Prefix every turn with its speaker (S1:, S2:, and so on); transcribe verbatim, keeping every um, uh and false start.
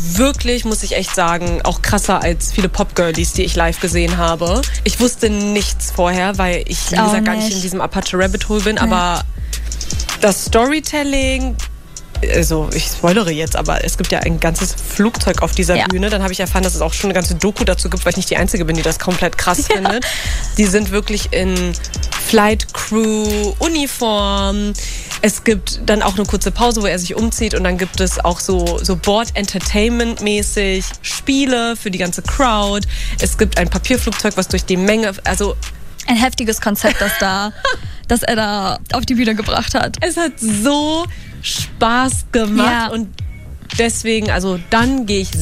S1: wirklich, muss ich echt sagen, auch krasser als viele Pop-Girlies, die ich live gesehen habe. Ich wusste nichts vorher, weil ich, wie gesagt, gar nicht in diesem Apache Rabbit Hole bin, ja. aber das Storytelling, also ich spoilere jetzt, aber es gibt ja ein ganzes Flugzeug auf dieser ja. Bühne. Dann habe ich erfahren, dass es auch schon eine ganze Doku dazu gibt, weil ich nicht die Einzige bin, die das komplett krass ja. findet. Die sind wirklich in Flight Crew, Uniform. Es gibt dann auch eine kurze Pause, wo er sich umzieht und dann gibt es auch so, so Board-Entertainment-mäßig Spiele für die ganze Crowd. Es gibt ein Papierflugzeug, was durch die Menge, also
S2: ein heftiges Konzept, das da, das er da auf die Bühne gebracht hat.
S1: Es hat so Spaß gemacht ja. und deswegen, also dann gehe ich